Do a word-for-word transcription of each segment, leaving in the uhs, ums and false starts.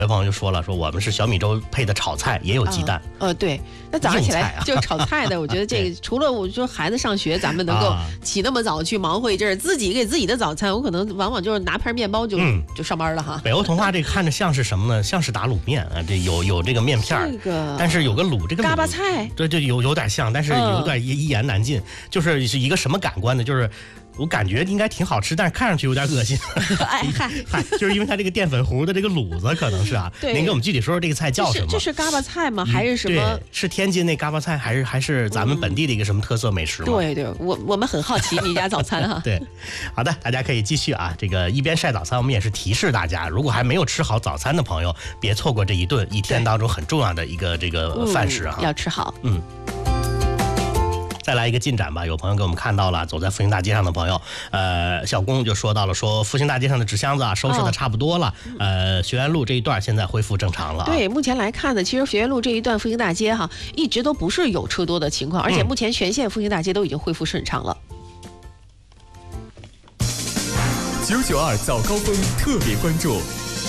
有朋友就说了，说我们是小米粥配的炒菜，也有鸡蛋。 呃，呃对，那早上起来啊、 就炒菜的，我觉得这个除了我说孩子上学，咱们能够起那么早去忙活一阵，自己给自己的早餐，我可能往往就是拿片面包就、嗯、就上班了哈。 北欧童话这个看着像是什么呢？像是打卤面啊，这有有这个面片， 这个但是有个卤，这个嘎巴菜， 对对，有有点像，但是有点一一言难尽，嗯、就是是一个什么感官呢？就是。我感觉应该挺好吃，但是看上去有点恶心。 哎嗨嗨，就是因为它这个淀粉糊的这个卤子可能是啊。 对， 您给我们具体说说这个菜叫什么？ 这是嘎巴菜吗？还是什么？ 对，是天津那嘎巴菜，还是还是咱们本地的一个什么特色美食吗？ 嗯、对对，我我们很好奇你家早餐哈。 对，好的，大家可以继续啊。这个一边晒早餐，我们也是提示大家，如果还没有吃好早餐的朋友，别错过这一顿一天当中很重要的一个这个饭食啊、 嗯，要吃好。 嗯。再来一个进展吧，有朋友给我们看到了，走在复兴大街上的朋友，呃，小龚就说到了，说复兴大街上的纸箱子啊，收拾的差不多了，哦、呃，学院路这一段现在恢复正常了、啊。 对，目前来看呢，其实学院路这一段复兴大街哈，一直都不是有车多的情况，而且目前全线复兴大街都已经恢复顺畅了。 九九二早高峰特别关注。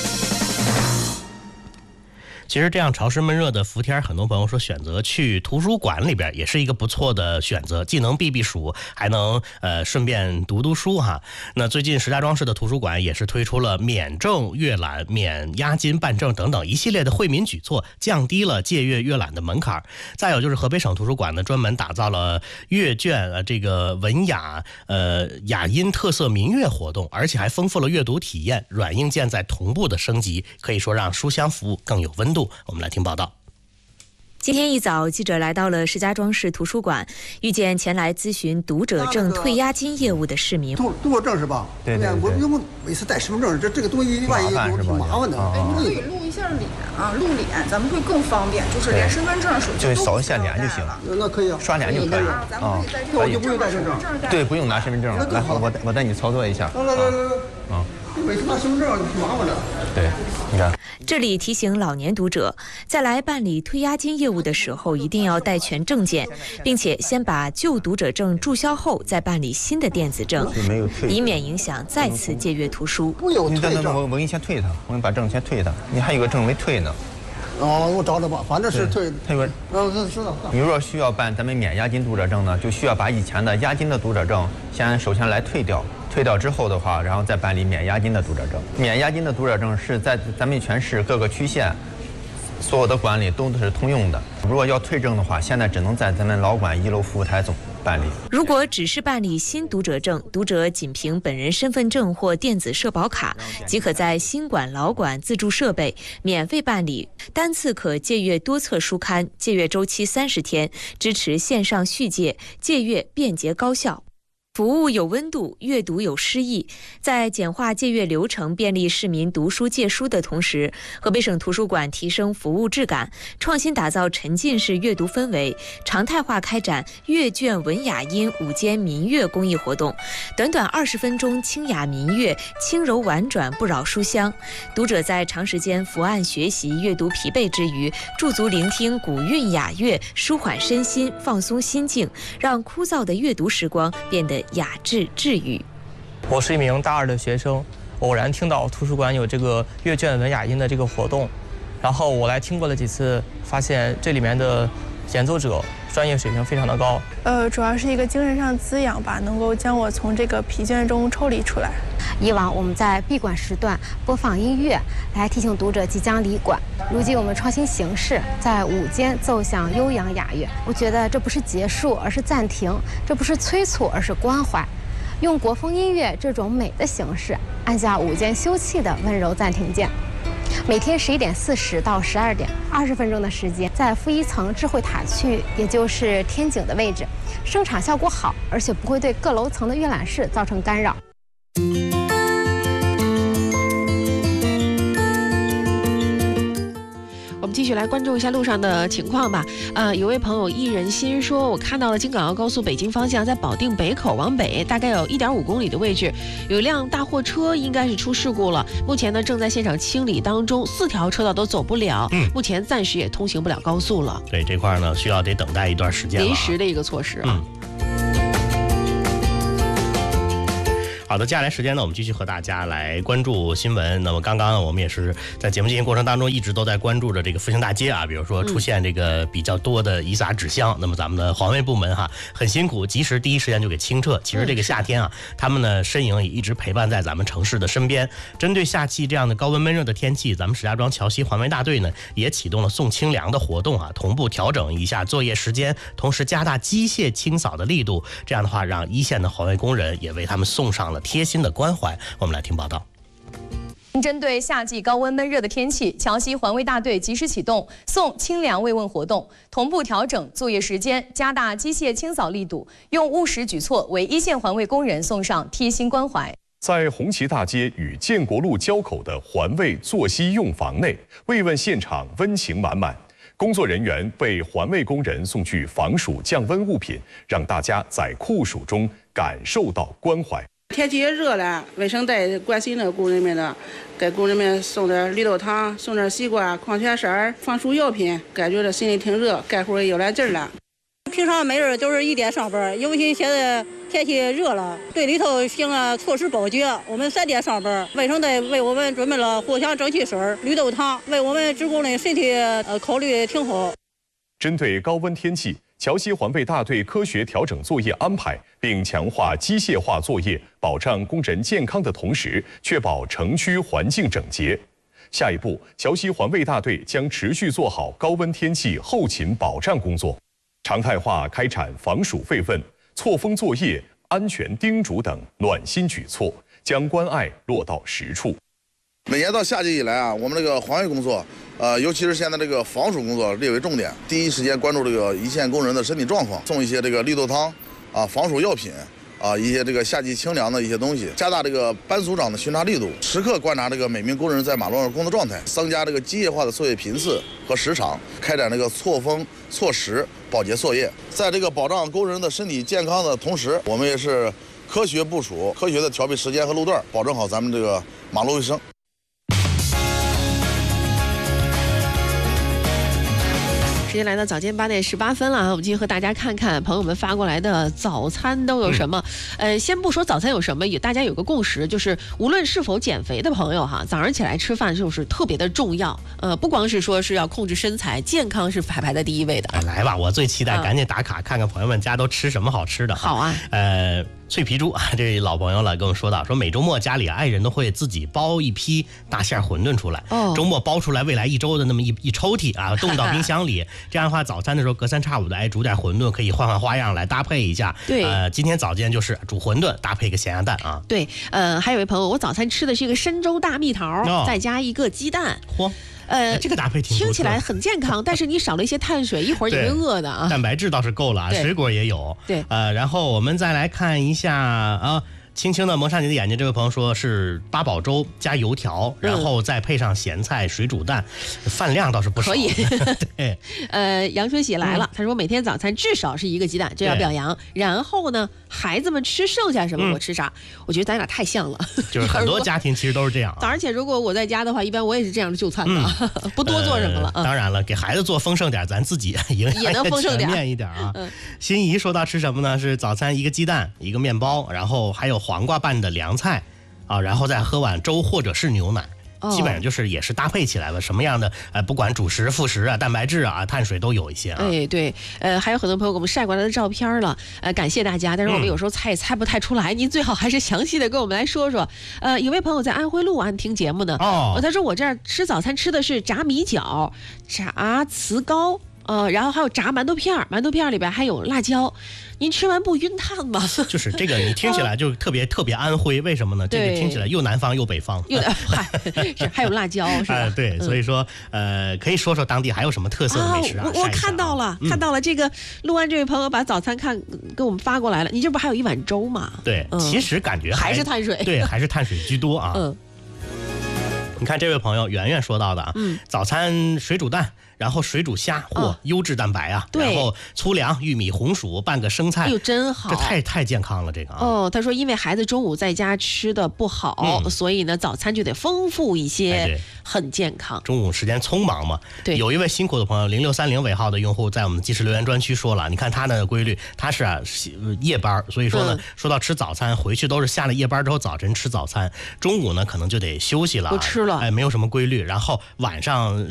其实这样潮湿闷热的伏天，很多朋友说选择去图书馆里边也是一个不错的选择，既能避避暑，还能呃顺便读读书哈。那最近石家庄市的图书馆也是推出了免证阅览、免押金办证等等一系列的惠民举措，降低了借阅阅览的门槛。再有就是河北省图书馆呢，专门打造了阅卷呃这个文雅呃雅音特色民乐活动，而且还丰富了阅读体验，软硬件在同步的升级，可以说让书香服务更有温度。我们来听报道。 今天一早，记者来到了石家庄市图书馆，遇见前来咨询读者证退押金业务的市民。 读读者证是吧？ 对对对。 我因为每次带身份证，这这个东西万一有挺麻烦的。 哎， 你可以录一下脸啊，录脸，咱们会更方便，就是连身份证、手机就扫一下脸就行了。 那可以啊， 刷脸就可以啊。咱们可以在这个就不用带身份证。 对，不用拿身份证了。来，好，我我带你操作一下。 来来来来， 啊。 每次拿身份证挺麻烦的。 对，你看。 这里提醒老年读者，在来办理退押金业务的时候，一定要带全证件，并且先把旧读者证注销后，再办理新的电子证，以免影响再次借阅图书。 不有退证， 我我给你先退它，我给你把证先退它。你还有个证没退呢。 哦，我找找吧，反正是退。 退个。 嗯，知道。 你若需要办咱们免押金读者证呢，就需要把以前的押金的读者证先首先来退掉。退掉之后的话，然后再办理免押金的读者证。免押金的读者证是在咱们全市各个区县所有的馆里都是通用的。如果要退证的话，现在只能在咱们老馆一楼服务台总办理。 如果只是办理新读者证，读者仅凭本人身份证或电子社保卡，即可在新馆、老馆自助设备免费办理，单次可借阅多册书刊，借阅周期三十天，支持线上续借，借阅便捷高效。服务有温度，阅读有诗意。在简化借阅流程、便利市民读书借书的同时，河北省图书馆提升服务质感，创新打造沉浸式阅读氛围，常态化开展阅卷文雅音午间民乐公益活动。短短二十分钟，清雅民乐，轻柔婉转，不扰书香。读者在长时间伏案学习、阅读疲惫之余，驻足聆听古韵雅乐，舒缓身心，放松心境，让枯燥的阅读时光变得雅致治愈。 我是一名大二的学生，偶然听到图书馆有这个阅卷文雅音的这个活动，然后我来听过了几次，发现这里面的演奏者专业水平非常的高。 呃，主要是一个精神上滋养吧，能够将我从这个疲倦中抽离出来。 以往我们在闭馆时段播放音乐来提醒读者即将离馆，如今我们创新形式，在午间奏响悠扬雅乐。我觉得这不是结束，而是暂停；这不是催促，而是关怀。用国风音乐这种美的形式，按下午间休憩的温柔暂停键。每天十一点四十到十二点，二十分钟的时间，在负一层智慧塔区，也就是天井的位置，声场效果好，而且不会对各楼层的阅览室造成干扰。 我们继续来关注一下路上的情况吧。呃，有位朋友一人心说，我看到了京港澳高速北京方向，在保定北口往北大概有一点五公里的位置，有一辆大货车应该是出事故了，目前呢正在现场清理当中，四条车道都走不了，嗯，目前暂时也通行不了高速了。 对，这块呢需要得等待一段时间了， 临时的一个措施啊。 嗯好的，接下来时间呢，我们继续和大家来关注新闻。那么刚刚呢，我们也是在节目进行过程当中一直都在关注着这个复兴大街啊，比如说出现这个比较多的遗撒纸箱，嗯、那么咱们的环卫部门哈很辛苦，及时第一时间就给清撤。其实这个夏天啊，他们呢身影也一直陪伴在咱们城市的身边。针对夏季这样的高温闷热的天气，咱们石家庄桥西环卫大队呢也启动了送清凉的活动啊，同步调整一下作业时间，同时加大机械清扫的力度。这样的话，让一线的环卫工人也为他们送上了贴心的关怀。我们来听报道。 针对夏季高温闷热的天气，桥西环卫大队及时启动送清凉慰问活动，同步调整作业时间，加大机械清扫力度，用务实举措为一线环卫工人送上贴心关怀。 在红旗大街与建国路交口的环卫作息用房内，慰问现场温情满满。工作人员为环卫工人送去防暑降温物品，让大家在酷暑中感受到关怀。 天气也热了，卫生队关心了工人们的，给工人们送点绿豆汤，送点西瓜、矿泉水、防暑药品，感觉这心里挺热，干活也有来劲儿了。 平常每日都是一点上班，尤其现在天气热了，队里头行了措施保洁，我们三点上班，卫生队为我们准备了藿香正气水、绿豆汤，为我们职工的身体呃考虑挺好。 针对高温天气，桥西环卫大队科学调整作业安排，并强化机械化作业，保障工人健康的同时，确保城区环境整洁。下一步，桥西环卫大队将持续做好高温天气后勤保障工作，常态化开展防暑慰问、错峰作业、安全叮嘱等暖心举措，将关爱落到实处。 每年到夏季以来啊，我们这个环卫工作，呃，尤其是现在这个防暑工作列为重点，第一时间关注这个一线工人的身体状况，送一些这个绿豆汤，啊，防暑药品，啊，一些这个夏季清凉的一些东西，加大这个班组长的巡查力度，时刻观察这个每名工人在马路上工作状态，增加这个机械化的作业频次和时长，开展这个错峰、错时保洁作业，在这个保障工人的身体健康的同时，我们也是科学部署、科学的调配时间和路段，保证好咱们这个马路卫生。 时间来到早间八点十八分了啊，我们继续和大家看看朋友们发过来的早餐都有什么。嗯、呃，先不说早餐有什么，有大家有个共识，就是无论是否减肥的朋友哈，早上起来吃饭就是特别的重要。呃，不光是说是要控制身材，健康是排排在第一位的。 哎，来吧，我最期待， 嗯、 赶紧打卡看看朋友们家都吃什么好吃的。 好啊， 呃。脆皮猪啊，这位老朋友了，跟我说到说每周末家里爱人都会自己包一批大馅馄饨出来，哦、周末包出来未来一周的那么一一抽屉啊，冻到冰箱里。这样的话，早餐的时候隔三差五的哎煮点馄饨，可以换换花样来搭配一下。 对， 呃，今天早间就是煮馄饨搭配一个咸鸭蛋啊。 对，呃，还有一位朋友，我早餐吃的是一个深州大蜜桃，哦、再加一个鸡蛋。 嚯！ 呃， 这个搭配挺听起来很健康，但是你少了一些碳水，一会儿也会饿的啊。 蛋白质倒是够了，水果也有。 对， 呃，然后我们再来看一下啊。轻轻的蒙上你的眼睛，这位朋友说是八宝粥加油条，然后再配上咸菜、水煮蛋，嗯、饭量倒是不少。 可以。 对， 呃，杨春喜来了，嗯、他说每天早餐至少是一个鸡蛋，这要表扬。然后呢，孩子们吃剩下什么、嗯、我吃啥，我觉得咱俩太像了。 就是很多家庭其实都是这样、啊。 而且如果我在家的话，一般我也是这样的就餐的，嗯、不多做什么了、 呃。当然了，给孩子做丰盛点，咱自己也也能丰盛点， 全面一点啊。嗯、心怡说到吃什么呢？是早餐一个鸡蛋，一个面包，然后还有黄瓜拌的凉菜啊，然后再喝碗粥或者是牛奶，哦、基本上就是也是搭配起来了，什么样的呃，不管主食、副食啊、蛋白质啊、碳水都有一些啊。 哎，对，呃，还有很多朋友给我们晒过来的照片了，呃，感谢大家。但是我们有时候猜也猜不太出来，嗯、您最好还是详细的跟我们来说说。呃，有位朋友在安徽六安听节目呢，哦，他说我这儿吃早餐吃的是炸米饺、炸糍糕。呃，然后还有炸馒头片儿，馒头片儿里边还有辣椒，您吃完不晕碳吗？ 就是这个，你听起来就特别、哦、特别安徽，为什么呢？这个听起来又南方又北方， 又嗨，是还有辣椒是吧？ 呃、对，所以说呃，可以说说当地还有什么特色的美食啊？ 啊我我看到了， 嗯、 看到了，这个六安这位朋友把早餐看给我们发过来了，你这不还有一碗粥吗？ 对，嗯、其实感觉还是碳水， 对，还是碳水居多啊。嗯。 你看这位朋友圆圆说到的啊， 嗯， 早餐水煮蛋，然后水煮虾，嚯、哦，优质蛋白啊，然后粗粮、玉米、红薯，拌个生菜， 哎呦，真好， 这太太健康了，这个啊。 哦，他说因为孩子中午在家吃的不好，嗯、所以呢早餐就得丰富一些， 哎、 很健康。 中午时间匆忙嘛， 对， 有一位辛苦的朋友零六三零尾号的用户在我们的即时留言专区说了，你看他的规律，他是啊夜班，所以说呢、嗯，说到吃早餐，回去都是下了夜班之后早晨吃早餐，中午呢可能就得休息了， 不吃了， 哎，没有什么规律，然后晚上